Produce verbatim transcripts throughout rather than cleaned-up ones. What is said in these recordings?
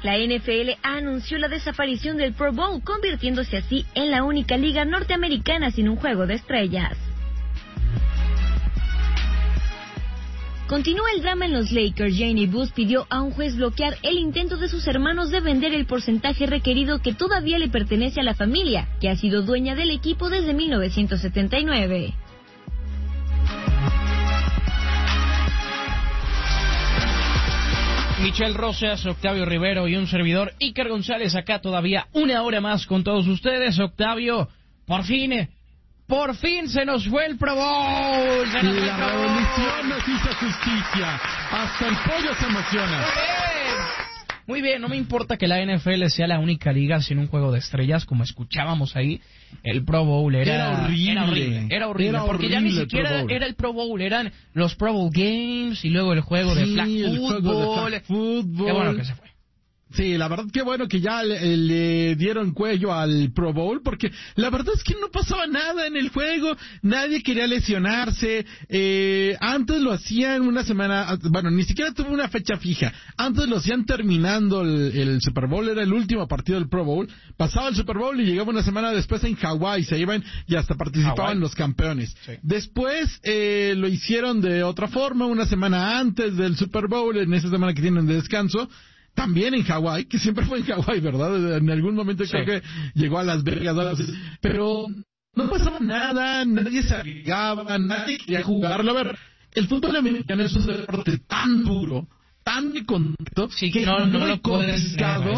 La N F L anunció la desaparición del Pro Bowl, convirtiéndose así en la única liga norteamericana sin un juego de estrellas. Continúa el drama en los Lakers. Janie Buss pidió a un juez bloquear el intento de sus hermanos de vender el porcentaje requerido que todavía le pertenece a la familia, que ha sido dueña del equipo desde mil novecientos setenta y nueve. Michelle Rosas, Octavio Rivero y un servidor, Iker González, acá todavía una hora más con todos ustedes. Octavio, por fin, por fin se nos fue el Pro Bowl. Se nos la revolución nos hizo justicia. Hasta el pollo se emociona. Muy bien. Muy bien, no me importa que la N F L sea la única liga sin un juego de estrellas, como escuchábamos ahí. El Pro Bowl era, era horrible. Era horrible, era horrible era porque horrible ya ni siquiera el era el Pro Bowl, eran los Pro Bowl Games y luego el juego sí, de flag el football. Juego de flag football. Qué bueno que se fue. Sí, la verdad que bueno que ya le, le dieron cuello al Pro Bowl, porque la verdad es que no pasaba nada en el juego, nadie quería lesionarse, eh, antes lo hacían una semana, bueno, ni siquiera tuvo una fecha fija, antes lo hacían terminando el, el Super Bowl, era el último partido del Pro Bowl, pasaba el Super Bowl y llegaba una semana después en Hawái, se iban y hasta participaban Hawaii. Los campeones. Sí. Después eh, lo hicieron de otra forma, una semana antes del Super Bowl, en esa semana que tienen de descanso, también en Hawái, que siempre fue en Hawái, ¿verdad? En algún momento sí. Creo que llegó a Las Vegas, pero no pasaba nada, nadie se arriesgaba, nadie quería jugarlo. A ver, el fútbol americano es un deporte tan duro, tan de contacto, sí, que no, no, no lo puedes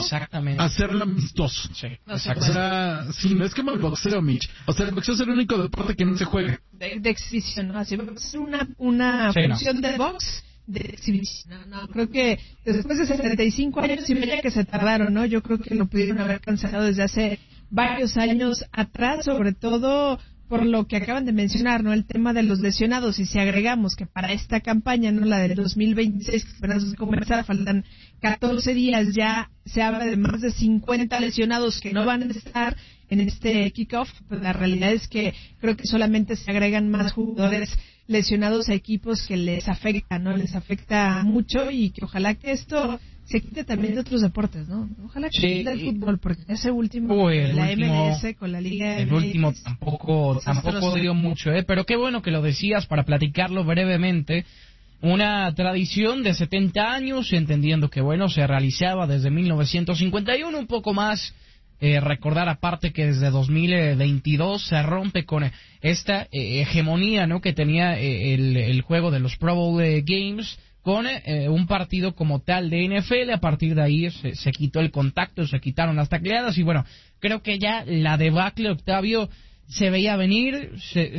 hacerlo amistoso. Sí, o sea, sí, no es como el boxeo, Mitch. O sea, el boxeo es el único deporte que no se juega. De, de exhibición, ¿no? Así va a ser una, una sí, función no. de box de exhibición. No, no, creo que después de setenta y cinco años, y vaya que se tardaron, ¿no? Yo creo que lo pudieron haber cancelado desde hace varios años atrás, sobre todo por lo que acaban de mencionar, ¿no? El tema de los lesionados, y si agregamos que para esta campaña, ¿no? La del dos mil veintiséis, que esperamos comenzar, faltan catorce días, ya se habla de más de cincuenta lesionados que no van a estar en este kickoff. Pues la realidad es que creo que solamente se agregan más jugadores lesionados a equipos que les afecta, ¿no? Les afecta mucho, y que ojalá que esto se quite también de otros deportes, ¿no? Ojalá que sí, se quite el fútbol, porque ese último, uy, el la último, M L S con la Liga el M X, último tampoco, tampoco dio mucho, ¿eh? Pero qué bueno que lo decías para platicarlo brevemente. Una tradición de setenta años, entendiendo que, bueno, se realizaba desde mil novecientos cincuenta y uno, un poco más. Eh, recordar aparte que desde dos mil veintidós se rompe con esta eh, hegemonía, ¿no? Que tenía eh, el, el juego de los Pro Bowl eh, Games con eh, un partido como tal de N F L. A partir de ahí se, se quitó el contacto, se quitaron las tacleadas, y bueno, creo que ya la debacle, Octavio, se veía venir, se,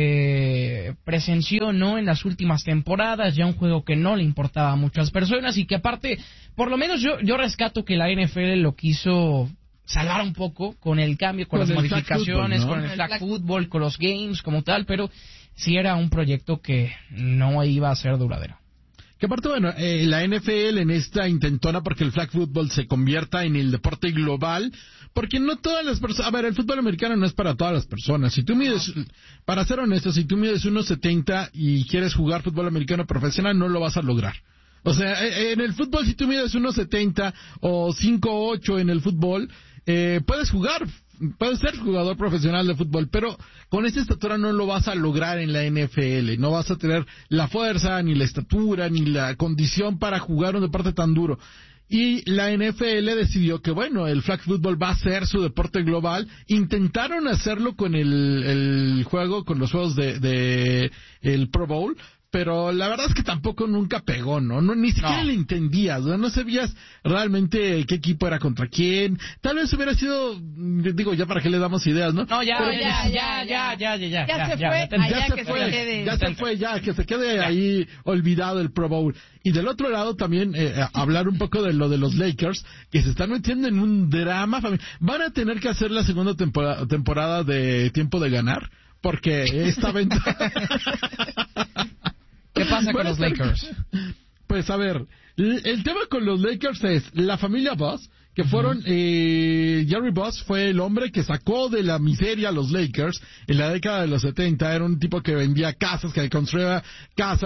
se presenció, ¿no? En las últimas temporadas, ya un juego que no le importaba a muchas personas, y que aparte, por lo menos yo, yo rescato que la N F L lo quiso salvar un poco con el cambio, con, con las modificaciones, fútbol, ¿no? Con el flag football, con los games como tal, pero sí era un proyecto que no iba a ser duradero. Que aparte, bueno, eh, la N F L en esta intentona porque el flag football se convierta en el deporte global, porque no todas las personas, a ver, el fútbol americano no es para todas las personas. Si tú mides, para ser honesto, si tú mides uno setenta y quieres jugar fútbol americano profesional, no lo vas a lograr. O sea, en el fútbol, si tú mides uno setenta o cinco ocho en el fútbol, eh, puedes jugar, puedes ser jugador profesional de fútbol, pero con esta estatura no lo vas a lograr en la N F L. No vas a tener la fuerza, ni la estatura, ni la condición para jugar un deporte tan duro. Y la N F L decidió que, bueno, el flag football va a ser su deporte global. Intentaron hacerlo con el, el juego, con los juegos de, de el Pro Bowl, pero la verdad es que tampoco nunca pegó, ¿no? no ni siquiera no. le entendías, ¿no? No sabías realmente qué equipo era contra quién. Tal vez hubiera sido, digo, ya para qué le damos ideas, ¿no? No, ya, pero, ya, ya, ya, ya, ya, ya, ya, ya se ya, fue, ya, ya, ya se se fue, fue, quede, ya se fue, ya, que se quede ya. ahí olvidado el Pro Bowl. Y del otro lado también, eh, hablar un poco de lo de los Lakers, que se están metiendo en un drama familiar. Van a tener que hacer la segunda temporada, temporada de Tiempo de Ganar, porque esta venta... ¿Qué pasa con los Lakers? Pues a ver, el, el tema con los Lakers es la familia Buss, que fueron, uh-huh. eh, Jerry Buss fue el hombre que sacó de la miseria a los Lakers en la década de los setenta. Era un tipo que vendía casas, que construía casas,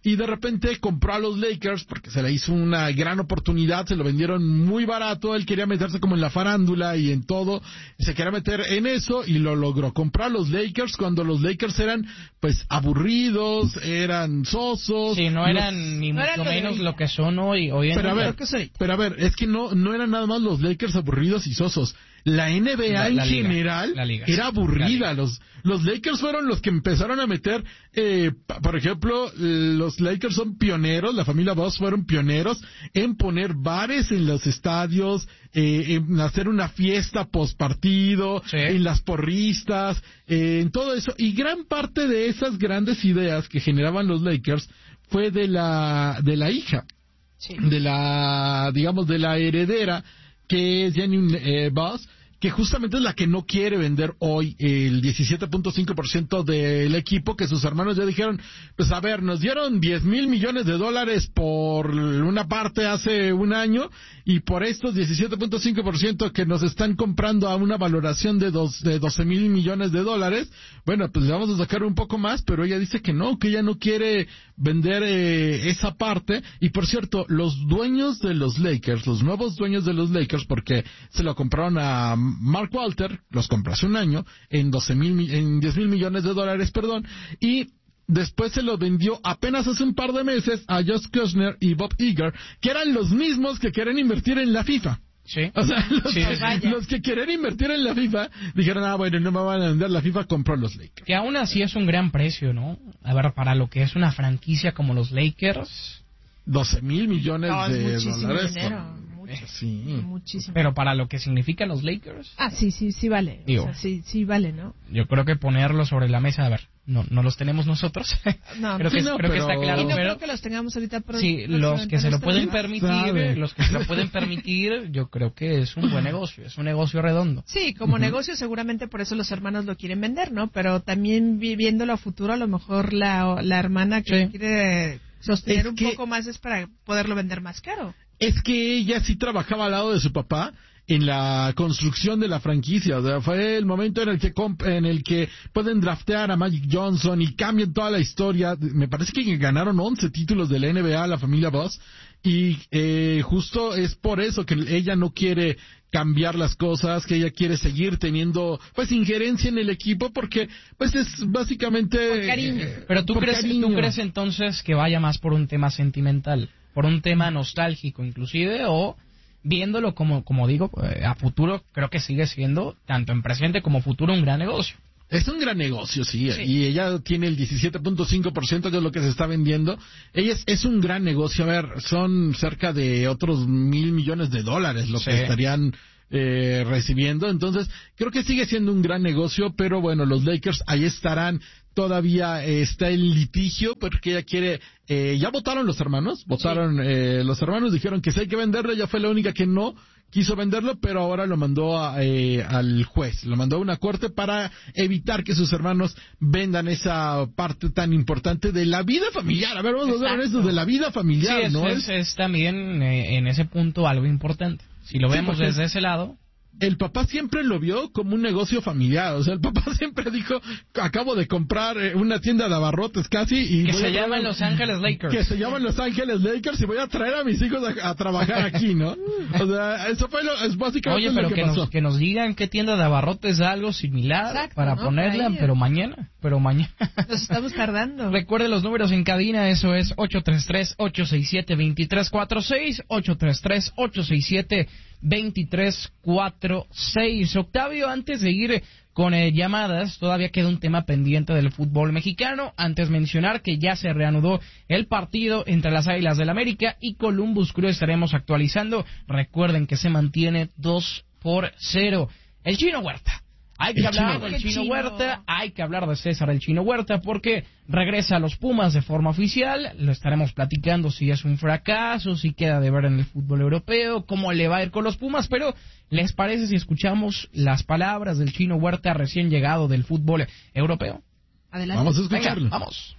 y de repente compró a los Lakers porque se le hizo una gran oportunidad, se lo vendieron muy barato, él quería meterse como en la farándula y en todo, se quería meter en eso y lo logró, comprar a los Lakers cuando los Lakers eran pues aburridos, eran sosos. Sí, no eran los... ni no mucho eran menos lo que son hoy, hoy en pero a ver, pero a ver, es que no, no eran nada más los Lakers aburridos y sosos. La N B A la, en la general liga, liga, era aburrida. Los, los Lakers fueron los que empezaron a meter, eh, por ejemplo, los Lakers son pioneros, la familia Boss fueron pioneros en poner bares en los estadios, eh, en hacer una fiesta post partido, sí. en las porristas, eh, en todo eso. Y gran parte de esas grandes ideas que generaban los Lakers fue de la, de la hija, sí. de la, digamos, de la heredera, que es Jenny eh, Buss, que justamente es la que no quiere vender hoy el diecisiete punto cinco por ciento del equipo, que sus hermanos ya dijeron, pues a ver, nos dieron diez mil millones de dólares por una parte hace un año, y por estos diecisiete punto cinco por ciento que nos están comprando a una valoración de, dos, de doce mil millones de dólares, bueno, pues le vamos a sacar un poco más, pero ella dice que no, que ella no quiere vender eh, esa parte. Y por cierto, los dueños de los Lakers, los nuevos dueños de los Lakers, porque se lo compraron a Mark Walter, los compró hace un año en doce mil, en diez mil millones de dólares, perdón, y después se lo vendió apenas hace un par de meses a Josh Kushner y Bob Iger, que eran los mismos que quieren invertir en la FIFA. Sí. O sea, los, sí, sí. los que quieren invertir en la FIFA dijeron, ah, bueno, no me van a vender la FIFA, compró los Lakers. Que aún así es un gran precio, ¿no? A ver, para lo que es una franquicia como los Lakers. doce mil millones no, de es dólares. Dinero. Mucho. Sí. Muchísimo. Pero para lo que significan los Lakers. Ah, sí, sí, sí vale. Digo, o sea, sí, sí vale, ¿no? Yo creo que ponerlo sobre la mesa, a ver, no, no los tenemos nosotros. No, creo, sí, que, no, creo pero... que está claro. Y no pero... creo que los tengamos ahorita. Por sí, los que se lo pueden permitir, sabe. los que se lo pueden permitir, yo creo que es un buen negocio, es un negocio redondo. Sí, como uh-huh. negocio seguramente por eso los hermanos lo quieren vender, ¿no? Pero también viviéndolo a futuro, a lo mejor la, la hermana que sí. quiere sostener es un que... poco más es para poderlo vender más caro. Es que ella sí trabajaba al lado de su papá en la construcción de la franquicia. O sea, fue el momento en el que comp- en el que pueden draftear a Magic Johnson y cambian toda la historia. Me parece que ganaron once títulos de la N B A la familia Buss, y eh, justo es por eso que ella no quiere cambiar las cosas, que ella quiere seguir teniendo pues injerencia en el equipo, porque pues es básicamente por cariño. Eh, Pero tú crees, cariño. tú crees entonces que vaya más por un tema sentimental, por un tema nostálgico inclusive, o viéndolo como como digo eh, a futuro, creo que sigue siendo tanto en presente como futuro un gran negocio. Es un gran negocio, sí, sí. y ella tiene el diecisiete punto cinco por ciento de lo que se está vendiendo. Ella es, es un gran negocio. A ver, son cerca de otros mil millones de dólares lo sí. que estarían eh, recibiendo. Entonces, creo que sigue siendo un gran negocio, pero bueno, los Lakers ahí estarán. Todavía eh, está el litigio porque ella quiere, eh, ya votaron los hermanos, votaron sí. eh, los hermanos, dijeron que sí hay que venderlo, ella fue la única que no quiso venderlo, pero ahora lo mandó a, eh, al juez, lo mandó a una corte para evitar que sus hermanos vendan esa parte tan importante de la vida familiar. A ver, vamos Exacto. a ver eso de la vida familiar, sí, es, ¿no? Es, es también eh, en ese punto algo importante. Si lo vemos sí, desde ese lado... El papá siempre lo vio como un negocio familiar. O sea, el papá siempre dijo, acabo de comprar eh, una tienda de abarrotes casi. Y que voy se a llaman Los Ángeles Lakers. Que se llaman Los Ángeles Lakers y voy a traer a mis hijos a, a trabajar aquí, ¿no? O sea, eso fue lo, es básicamente Oye, pero lo que, que pasó. Nos, que nos digan qué tienda de abarrotes da algo similar Exacto, para ¿no? ponerla, Ahí, pero mañana, pero mañana. Nos estamos tardando. Recuerde los números en cabina, eso es ocho tres tres, ocho seis siete, dos tres cuatro seis, ocho tres tres, ocho seis siete, dos tres cuatro seis. Octavio, antes de ir con eh, llamadas, todavía queda un tema pendiente del fútbol mexicano. Antes mencionar que ya se reanudó el partido entre las Águilas del América y Columbus Crew. Estaremos actualizando. Recuerden que se mantiene dos por cero. El Chino Huerta. Hay que el hablar chino. del Chino, chino Huerta, hay que hablar de César el Chino Huerta, porque regresa a los Pumas de forma oficial. Lo estaremos platicando si es un fracaso, si queda de ver en el fútbol europeo, cómo le va a ir con los Pumas, pero ¿les parece si escuchamos las palabras del Chino Huerta recién llegado del fútbol europeo? Adelante. Vamos a escucharlo. Venga, vamos.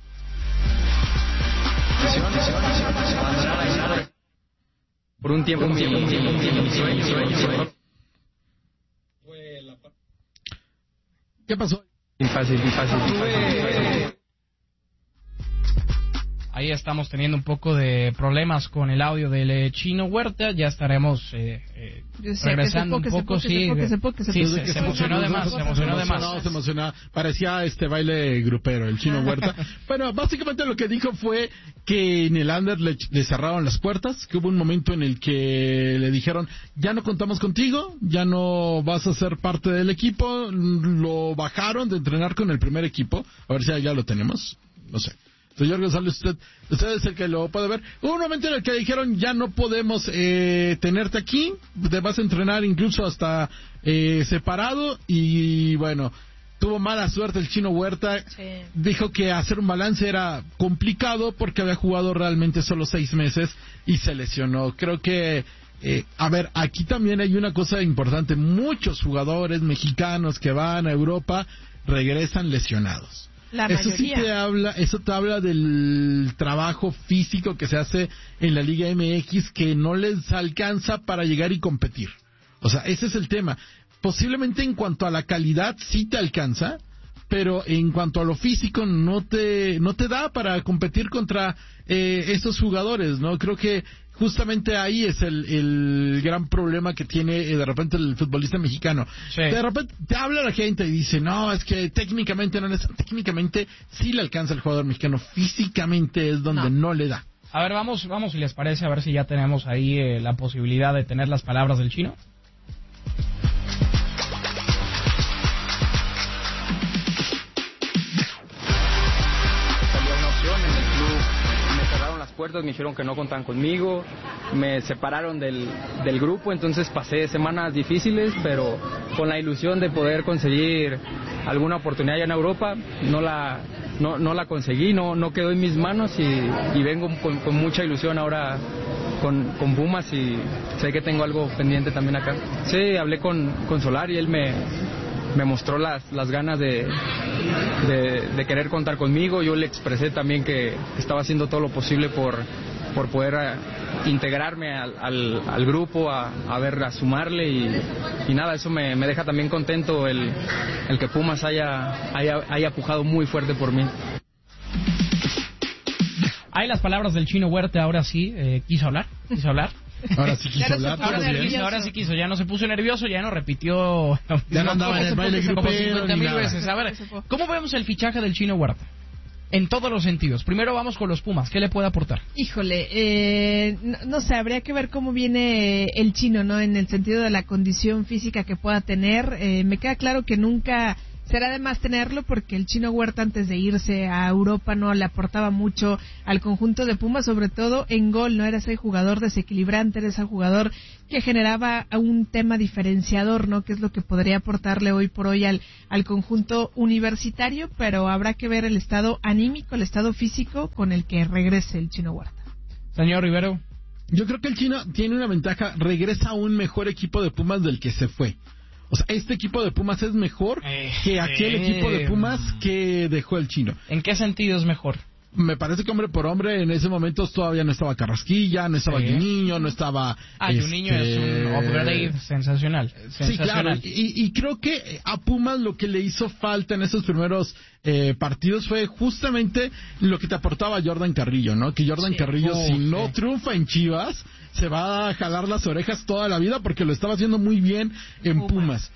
Por un tiempo, un tiempo, un tiempo, un tiempo, un tiempo. ¿Qué pasó? Difícil, difícil, difícil. ahí estamos teniendo un poco de problemas con el audio del eh, Chino Huerta. Ya estaremos eh, eh, regresando un poco. Sí, se emocionó de más, se emocionó de más. Se emocionó, parecía este baile grupero, el Chino Huerta. Bueno, básicamente lo que dijo fue que en el Under le, le cerraron las puertas, que hubo un momento en el que le dijeron, ya no contamos contigo, ya no vas a ser parte del equipo. Lo bajaron de entrenar con el primer equipo, a ver si ya lo tenemos, no sé. Señor González, usted, usted es el que lo puede ver. Hubo un momento en el que dijeron, ya no podemos eh, tenerte aquí, te vas a entrenar incluso hasta eh, separado, y bueno, tuvo mala suerte el Chino Huerta. Sí. Dijo que hacer un balance era complicado porque había jugado realmente solo seis meses y se lesionó. Creo que, eh, a ver, aquí también hay una cosa importante. Muchos jugadores mexicanos que van a Europa regresan lesionados. La eso mayoría. sí te habla, eso te habla del trabajo físico que se hace en la Liga M X, que no les alcanza para llegar y competir. O sea, ese es el tema. Posiblemente en cuanto a la calidad sí te alcanza, pero en cuanto a lo físico no te no te da para competir contra eh, esos jugadores, ¿no? Creo que justamente ahí es el, el gran problema que tiene eh, de repente el futbolista mexicano. Sí. De repente te habla la gente y dice, no, es que técnicamente no es, técnicamente sí le alcanza el jugador mexicano, físicamente es donde no, no le da. A ver, vamos, vamos si les parece, a ver si ya tenemos ahí eh, la posibilidad de tener las palabras del Chino. Puertas, me dijeron que no contaban conmigo, me separaron del, del grupo, entonces pasé semanas difíciles, pero con la ilusión de poder conseguir alguna oportunidad ya en Europa. No la no, no la conseguí, no no quedó en mis manos, y, y vengo con, con mucha ilusión ahora con, con Pumas, y sé que tengo algo pendiente también acá. Sí, hablé con, con Solari y él me me mostró las las ganas de, de, de querer contar conmigo. Yo le expresé también que estaba haciendo todo lo posible por, por poder uh, integrarme al, al, al grupo, a, a ver, a sumarle, y, y nada, eso me, me deja también contento el, el que Pumas haya, haya, haya pujado muy fuerte por mí. Hay las palabras del Chino Huerta, ahora sí, eh, quiso hablar, quiso hablar. Ahora sí quiso hablar. Ahora sí quiso, ahora sí quiso, ya no se puso nervioso, ya no repitió. Ya no andaba en el baile grupero ni nada. Veces. A ver, ¿cómo vemos el fichaje del Chino Huerta? En todos los sentidos. Primero vamos con los Pumas. ¿Qué le puede aportar? Híjole, eh, no, no sé, habría que ver cómo viene el Chino, ¿no? En el sentido de la condición física que pueda tener. Eh, me queda claro que nunca será de más tenerlo, porque el Chino Huerta antes de irse a Europa no le aportaba mucho al conjunto de Pumas, sobre todo en gol, no era ese jugador desequilibrante, era ese jugador que generaba un tema diferenciador, ¿no? Que es lo que podría aportarle hoy por hoy al, al conjunto universitario, pero habrá que ver el estado anímico, el estado físico con el que regrese el Chino Huerta. Señor Rivero. Yo creo que el Chino tiene una ventaja, regresa a un mejor equipo de Pumas del que se fue. O sea, este equipo de Pumas es mejor eh, que aquel eh, equipo de Pumas que dejó el Chino. ¿En qué sentido es mejor? Me parece que hombre por hombre en ese momento todavía no estaba Carrasquilla, no estaba sí. Juninho, no estaba... Ah, este... Juninho es un upgrade sensacional. sensacional. Sí, claro. Y, y creo que a Pumas lo que le hizo falta en esos primeros eh, partidos fue justamente lo que te aportaba Jordan Carrillo, ¿no? Que Jordan sí. Carrillo, oh, si sí. no triunfa en Chivas, se va a jalar las orejas toda la vida, porque lo estaba haciendo muy bien en Pumas. Pumas.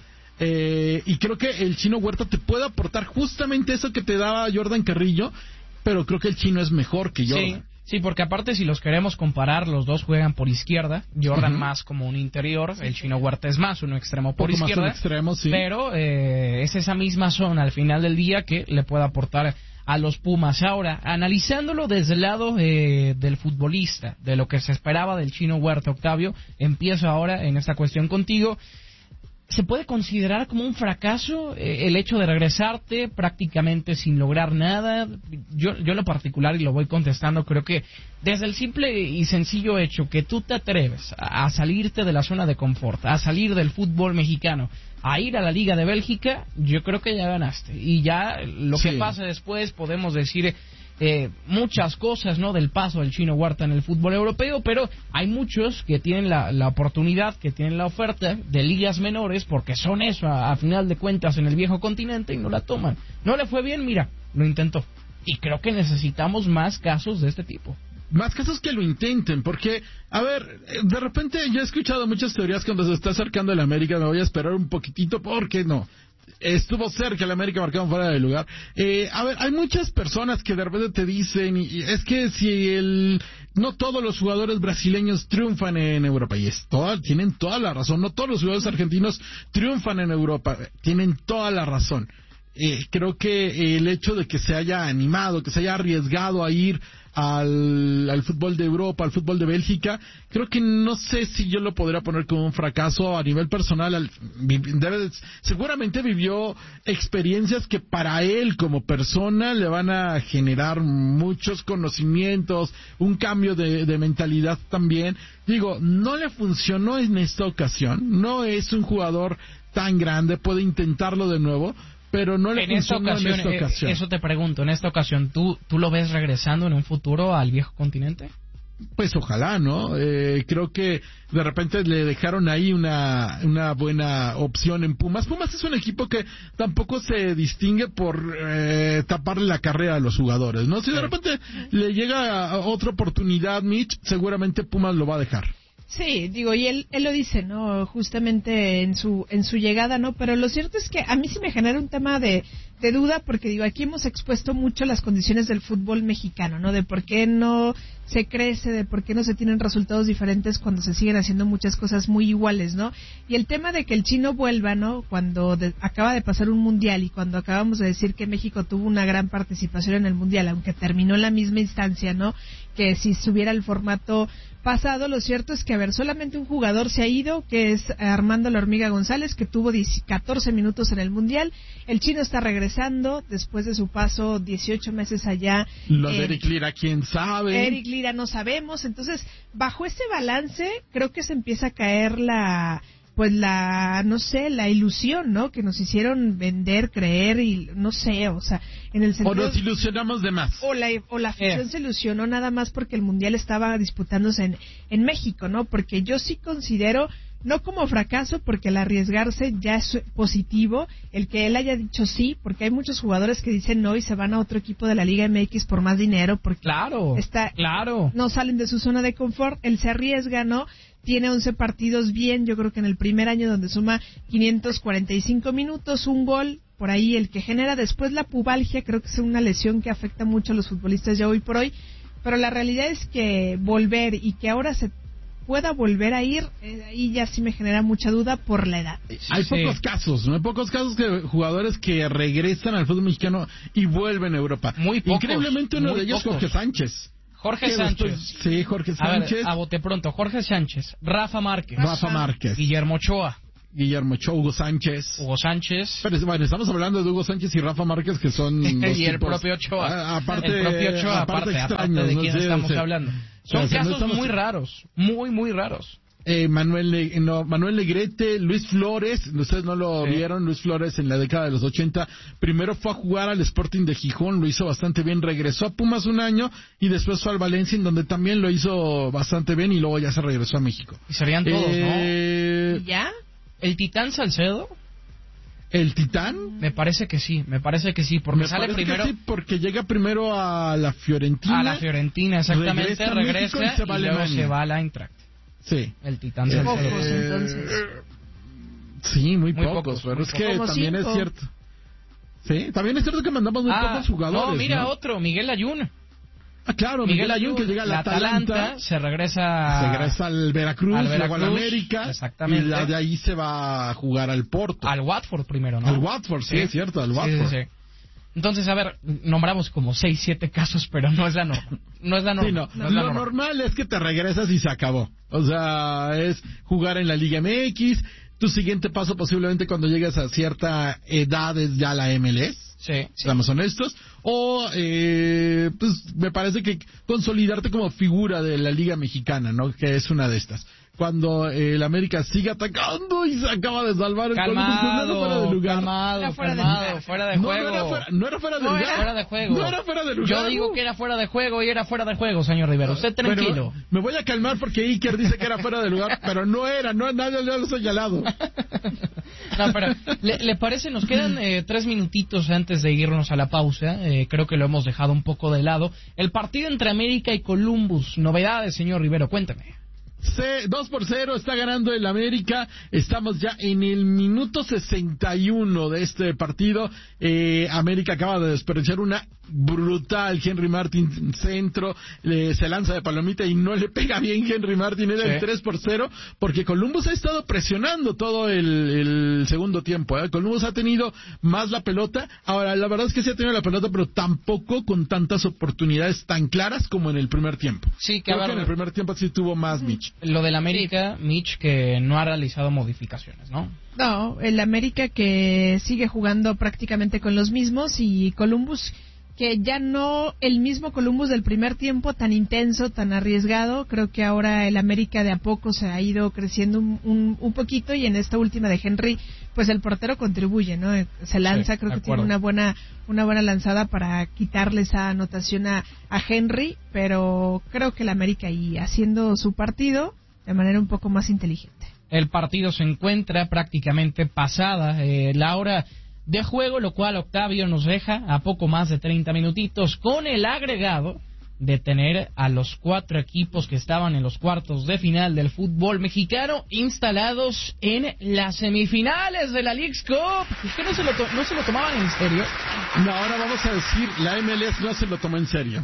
Eh, y creo que el Chino Huerta te puede aportar justamente eso que te daba Jordan Carrillo, pero creo que el Chino es mejor que Jordan. Sí, sí, porque aparte si los queremos comparar, los dos juegan por izquierda, Jordan uh-huh. más como un interior, el Chino Huerta es más un extremo por Poco izquierda, más un extremo, sí. pero eh, es esa misma zona al final del día que le puede aportar a los Pumas. Ahora, analizándolo desde el lado eh, del futbolista, de lo que se esperaba del Chino Huerta, Octavio, empiezo ahora en esta cuestión contigo. ¿Se puede considerar como un fracaso eh, el hecho de regresarte prácticamente sin lograr nada? Yo, yo en lo particular, y lo voy contestando, creo que desde el simple y sencillo hecho que tú te atreves a, a salirte de la zona de confort, a salir del fútbol mexicano, a ir a la Liga de Bélgica, yo creo que ya ganaste. Y ya lo sí. que pase después podemos decir... Eh, muchas cosas, ¿no?, del paso del Chino Huerta en el fútbol europeo, pero hay muchos que tienen la, la oportunidad, que tienen la oferta de ligas menores, porque son eso, a, a final de cuentas, en el viejo continente, y no la toman. No le fue bien, mira, lo intentó. y creo que necesitamos más casos de este tipo. Más casos que lo intenten, porque, a ver, de repente yo he escuchado muchas teorías cuando se está acercando el América, me voy a esperar un poquitito, porque no, estuvo cerca el América marcado fuera de lugar. Eh, a ver, hay muchas personas que de repente te dicen, y, y es que si el, no todos los jugadores brasileños triunfan en Europa, y es toda, tienen toda la razón, no todos los jugadores argentinos triunfan en Europa, tienen toda la razón. Eh, creo que el hecho de que se haya animado, que se haya arriesgado a ir al, al fútbol de Europa, al fútbol de Bélgica, creo que no sé si yo lo podría poner como un fracaso a nivel personal. Al, debe, seguramente vivió experiencias que para él como persona le van a generar muchos conocimientos, un cambio de, de mentalidad también. Digo, no le funcionó en esta ocasión, no es un jugador tan grande, puede intentarlo de nuevo, pero no le en esta funcionó ocasión, en esta ocasión. Eso te pregunto, en esta ocasión, ¿tú, ¿tú lo ves regresando en un futuro al viejo continente? Pues ojalá, ¿no? Eh, creo que de repente le dejaron ahí una, una buena opción en Pumas. Pumas es un equipo que tampoco se distingue por eh, taparle la carrera a los jugadores, ¿no? Si de repente le llega otra oportunidad, Mitch, seguramente Pumas lo va a dejar. Sí, digo, y él, él lo dice, ¿no? Justamente en su, en su llegada, ¿no? Pero lo cierto es que a mí sí me genera un tema de, de duda, porque digo, aquí hemos expuesto mucho las condiciones del fútbol mexicano, ¿no? De por qué no se crece, de por qué no se tienen resultados diferentes cuando se siguen haciendo muchas cosas muy iguales, ¿no? Y el tema de que el chino vuelva, ¿no? Cuando de, acaba de pasar un mundial y cuando acabamos de decir que México tuvo una gran participación en el mundial, aunque terminó en la misma instancia, ¿no? Que si subiera el formato pasado, lo cierto es que, a ver, solamente un jugador se ha ido, que es Armando La Hormiga González, que tuvo catorce minutos en el Mundial. El chino está regresando después de su paso dieciocho meses allá. Lo de Eric Lira, ¿quién sabe? Eric Lira no sabemos. Entonces, bajo ese balance, creo que se empieza a caer la... pues la, no sé, la ilusión, ¿no? Que nos hicieron vender, creer y no sé, o sea, en el sentido... O nos ilusionamos de más. O la, o la afición eh. se ilusionó nada más porque el Mundial estaba disputándose en, en México, ¿no? Porque yo sí considero, no como fracaso, porque el arriesgarse ya es positivo, el que él haya dicho sí, porque hay muchos jugadores que dicen no y se van a otro equipo de la Liga M X por más dinero, porque claro, está, claro. no salen de su zona de confort, él se arriesga, ¿no? Tiene once partidos bien, yo creo que en el primer año donde suma quinientos cuarenta y cinco minutos, un gol, por ahí el que genera después la pubalgia, creo que es una lesión que afecta mucho a los futbolistas ya hoy por hoy, pero la realidad es que volver y que ahora se pueda volver a ir, eh, ahí ya sí me genera mucha duda por la edad. Hay sí. pocos casos, ¿no? Hay pocos casos de jugadores que regresan al fútbol mexicano y vuelven a Europa. Muy pocos. Increíblemente uno muy de ellos, pocos. Jorge Sánchez. Jorge Sánchez. Después, sí, Jorge Sánchez. A ver, a bote pronto, Jorge Sánchez, Rafa Márquez. Rafa Márquez. Guillermo Ochoa. Guillermo Ochoa, Hugo Sánchez. Hugo Sánchez. Pero bueno, estamos hablando de Hugo Sánchez y Rafa Márquez, que son dos y el tipos, propio Ochoa. A, aparte, el propio Ochoa, aparte, aparte, extraños, aparte de no quién sé, estamos o sea, hablando. Son o sea, casos no estamos... muy raros, muy, muy raros. Eh, Manuel, Le- no, Manuel Negrete, Luis Flores, ustedes no lo Sí. vieron, Luis Flores en la década de los ochenta, primero fue a jugar al Sporting de Gijón, lo hizo bastante bien, regresó a Pumas un año y después fue al Valencia, en donde también lo hizo bastante bien y luego ya se regresó a México. Y serían todos, eh, ¿Y ya? ¿no? El Titán Salcedo, ¿El Titán? me parece que sí, me parece que sí, porque Me sale parece primero que sí, porque llega primero a la Fiorentina. a la Fiorentina, exactamente, regresa a regresa, México y se va a y luego Alemania. se va al Eintracht. Sí. El Titán Eh, Salcedo. Pocos, entonces. Sí, muy, Muy pocos, pocos, pero muy es que pocos. también Como es cierto. Sí, también es cierto que mandamos muy Ah, pocos jugadores. no, mira ¿no? otro, Miguel Ayun. Ah, claro, Miguel, Miguel Ayun, que llega al la Atalanta, Atalanta, se regresa, se regresa al Veracruz, al luego al Veracruz, América, exactamente. y de ahí se va a jugar al Porto. al Watford primero, ¿no? Al Watford, sí, es cierto, al Sí, Watford. sí, sí. Entonces, a ver, nombramos como seis, siete casos, pero no es la norma. No es la norma. Sí, no. no es la Lo norma. normal es que te regresas y se acabó. O sea, es jugar en la Liga M X. Tu siguiente paso posiblemente cuando llegues a cierta edad es ya la M L S. Sí, sí. Seamos honestos. O, eh, pues, me parece que consolidarte como figura de la Liga Mexicana, ¿no? Que es una de estas. cuando eh, el América sigue atacando y se acaba de salvar el calmado, Columbus. No fuera de lugar. Calmado, fuera calmado, de fuera de no, juego. No era fuera, no era fuera de no lugar. Era fuera de juego. No era fuera de lugar. Yo digo que era fuera de juego y era fuera de juego, señor Rivero. Usted tranquilo. Bueno, me voy a calmar porque Iker dice que era fuera de lugar, pero no era, no nadie le ha señalado. No, pero ¿le, le parece? Nos quedan eh, tres minutitos antes de irnos a la pausa. Eh, creo que lo hemos dejado un poco de lado. El partido entre América y Columbus. Novedades, señor Rivero, cuéntame. C, dos por cero está ganando el América. Estamos ya en el minuto sesenta y uno de este partido. Eh, América acaba de desperdiciar una brutal Henry Martin centro, eh, se lanza de palomita y no le pega bien Henry Martin, era sí. el tres por cero, porque Columbus ha estado presionando todo el, el segundo tiempo. ¿eh? Columbus ha tenido más la pelota. Ahora, la verdad es que sí ha tenido la pelota, pero tampoco con tantas oportunidades tan claras como en el primer tiempo. Sí, que, Creo ver, que en el primer tiempo sí tuvo más Mitch. Lo del América, Mitch, que no ha realizado modificaciones, ¿no? No, el América que sigue jugando prácticamente con los mismos y Columbus que ya no el mismo Columbus del primer tiempo tan intenso, tan arriesgado. Creo que ahora el América de a poco se ha ido creciendo un, un, un poquito y en esta última de Henry, pues el portero contribuye, ¿no? Se lanza, sí, creo que tiene una buena una buena lanzada para quitarle esa anotación a, a Henry, pero creo que el América ahí haciendo su partido de manera un poco más inteligente. El partido se encuentra prácticamente pasada eh, la hora de juego, lo cual Octavio nos deja a poco más de treinta minutitos con el agregado de tener a los cuatro equipos que estaban en los cuartos de final del fútbol mexicano instalados en las semifinales de la Leagues Cup. ¿Usted no se lo, to- no se lo tomaban en serio? No, ahora vamos a decir, la M L S no se lo tomó en serio.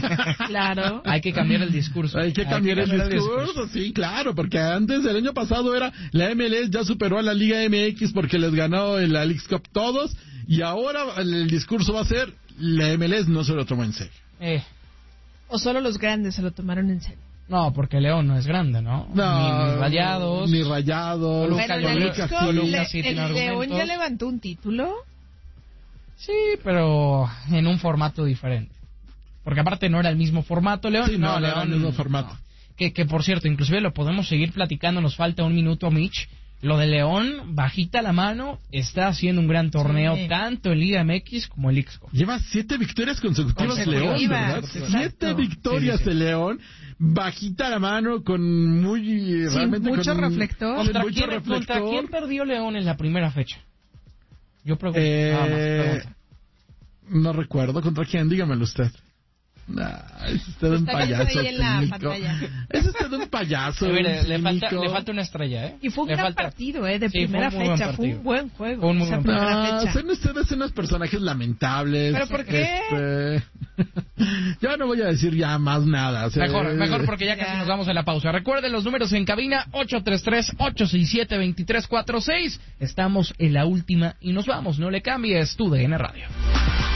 Claro. Hay que cambiar el discurso. Hay que cambiar, Hay que cambiar el, discurso, el discurso, sí, claro, porque antes, el año pasado era, la M L S ya superó a la Liga M X porque les ganó en la Leagues Cup todos, y ahora el discurso va a ser, la M L S no se lo tomó en serio. Eh... ¿O solo los grandes se lo tomaron en serio? No, porque León no es grande, ¿no? No, ni, ni Rayados. Ni Rayados. Toluca, pero el, Toluca, Toluca, sí, el León ya levantó un título. Sí, pero en un formato diferente. Porque aparte no era el mismo formato, León. Sí, no, no León, era el mismo formato. No. Que, que por cierto, inclusive lo podemos seguir platicando, nos falta un minuto, Mitch. Lo de León, bajita la mano, está haciendo un gran torneo, sí, tanto en Liga M X como en Leagues Cup. Lleva siete victorias consecutivas León, ¿verdad? Siete victorias sí, sí, sí. de León, bajita la mano, con muy... Sí, realmente mucho con, reflector. ¿Contra, mucho quién, reflector. ¿Contra quién perdió León en la primera fecha? Yo pregunto. Eh, nada más, pregunto. No recuerdo. ¿Contra quién? Dígamelo usted. Nah, es usted un payaso cínico. Es usted un payaso. Sí, mire, le, falta, le falta una estrella, ¿eh? Y fue un le gran falta... partido, ¿eh? De sí, primera fue fecha. Fue un buen juego. Fue un muy esa buen primera no, fecha. Son ustedes unos personajes lamentables. ¿Pero por qué? Este... Yo no voy a decir ya más nada. O sea, mejor, mejor porque ya, ya casi nos vamos a la pausa. Recuerden los números en cabina: ocho tres tres, ocho seis siete, dos tres cuatro seis. Estamos en la última y nos vamos. No le cambies, tu D N Radio.